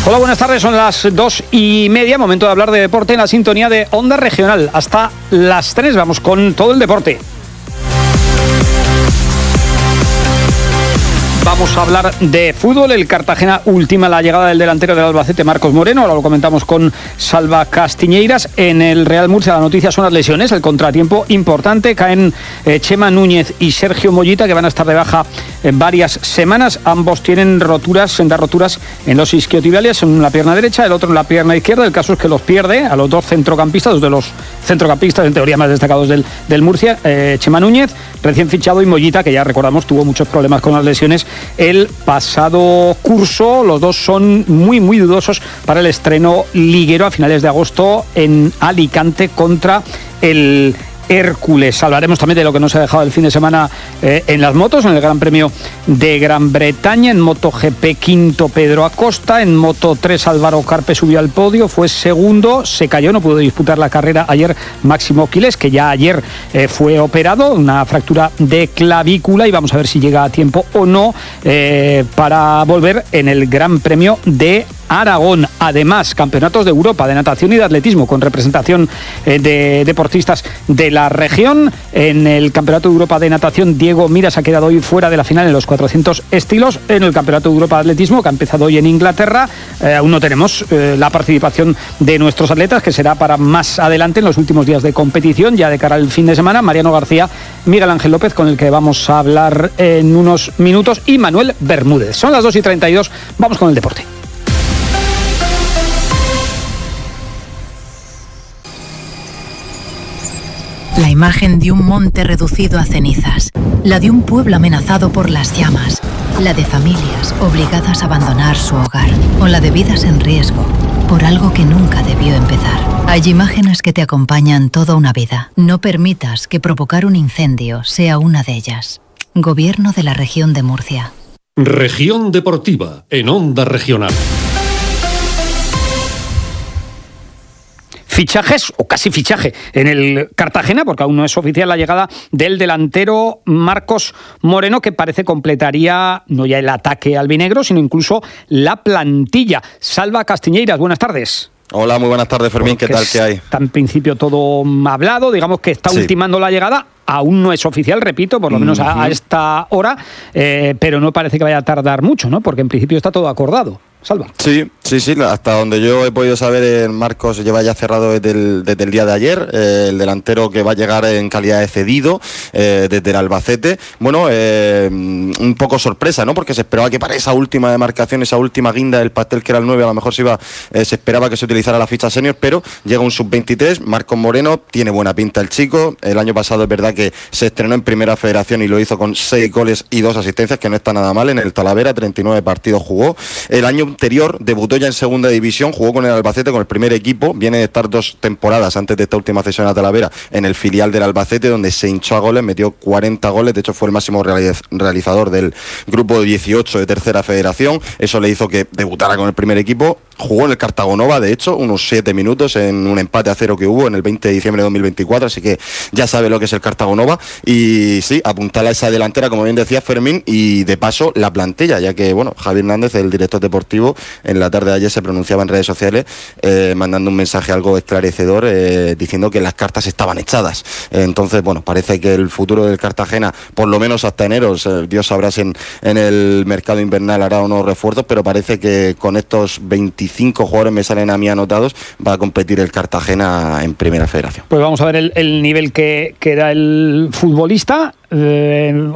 Hola, buenas tardes, son las 2:30, momento de hablar de deporte en la sintonía de Onda Regional. Hasta las 3 vamos con todo el deporte. Vamos a hablar de fútbol. El Cartagena ultima la llegada del delantero del Albacete, Marcos Moreno. Ahora lo comentamos con Salva Castiñeiras. En el Real Murcia la noticia son las lesiones, el contratiempo importante. Caen Chema Núñez y Sergio Mollita, que van a estar de baja varias semanas. Ambos tienen sendas roturas en los isquiotibiales, en la pierna derecha, el otro en la pierna izquierda. El caso es que los pierde a los dos centrocampistas, dos de los centrocampistas en teoría más destacados del Murcia. Chema Núñez, recién fichado, y Mollita, que ya recordamos tuvo muchos problemas con las lesiones el pasado curso. Los dos son muy dudosos para el estreno liguero a finales de agosto en Alicante contra el Hércules. Hablaremos también de lo que nos ha dejado el fin de semana en las motos, en el Gran Premio de Gran Bretaña. En MotoGP, quinto Pedro Acosta. En Moto3, Álvaro Carpe subió al podio, fue segundo, se cayó, no pudo disputar la carrera ayer Máximo Quiles, que ya ayer fue operado, una fractura de clavícula, y vamos a ver si llega a tiempo o no para volver en el Gran Premio de Aragón. Además, campeonatos de Europa de natación y de atletismo con representación de deportistas de la región. En el Campeonato de Europa de natación, Diego Miras ha quedado hoy fuera de la final en los 400 estilos. En el Campeonato de Europa de atletismo, que ha empezado hoy en Inglaterra, aún no tenemos la participación de nuestros atletas, que será para más adelante, en los últimos días de competición, ya de cara al fin de semana. Mariano García, Miguel Ángel López, con el que vamos a hablar en unos minutos, y Manuel Bermúdez. Son las 2:32, vamos con el deporte. La imagen de un monte reducido a cenizas, la de un pueblo amenazado por las llamas, la de familias obligadas a abandonar su hogar, o la de vidas en riesgo por algo que nunca debió empezar. Hay imágenes que te acompañan toda una vida. No permitas que provocar un incendio sea una de ellas. Gobierno de la Región de Murcia. Región Deportiva, en Onda Regional. Fichajes, o casi fichaje, en el Cartagena, porque aún no es oficial la llegada del delantero Marcos Moreno, que parece completaría no ya el ataque albinegro, sino incluso la plantilla. Salva Castiñeiras, buenas tardes. Hola, muy buenas tardes, Fermín. ¿Qué tal? ¿Qué hay? Está en principio todo hablado, digamos que está ultimando la llegada. Aún no es oficial, repito, por lo menos a esta hora, pero no parece que vaya a tardar mucho, ¿no? Porque en principio está todo acordado. Salva. Sí, hasta donde yo he podido saber, Marcos lleva ya cerrado desde el día de ayer, el delantero que va a llegar en calidad de cedido desde el Albacete. Bueno, un poco sorpresa, ¿no? Porque se esperaba que para esa última demarcación, esa última guinda del pastel, que era el 9, a lo mejor se esperaba que se utilizara la ficha senior, pero llega un sub-23, Marcos Moreno, tiene buena pinta el chico. El año pasado es verdad que se estrenó en Primera Federación y lo hizo con 6 goles y 2 asistencias, que no está nada mal. En el Talavera 39 partidos jugó. El año anterior debutó ya en segunda división, jugó con el Albacete, con el primer equipo, viene de estar 2 temporadas antes de esta última cesión a Talavera en el filial del Albacete, donde se hinchó a goles, metió 40 goles, de hecho fue el máximo realizador del grupo de 18 de Tercera Federación. Eso le hizo que debutara con el primer equipo. Jugó en el Cartagonova, de hecho, unos 7 minutos en un empate a 0 que hubo en el 20 de diciembre de 2024, así que ya sabe lo que es el Cartagonova. Y sí, apuntala a esa delantera, como bien decía Fermín, y de paso la plantilla, ya que, bueno, Javi Hernández, el director deportivo, en la tarde de ayer se pronunciaba en redes sociales mandando un mensaje algo esclarecedor, diciendo que las cartas estaban echadas. Entonces, bueno, parece que el futuro del Cartagena, por lo menos hasta enero, Dios sabrá si en el mercado invernal hará unos refuerzos, pero parece que con estos 25 jugadores, me salen a mí anotados, va a competir el Cartagena en Primera Federación. Pues vamos a ver el nivel que da el futbolista.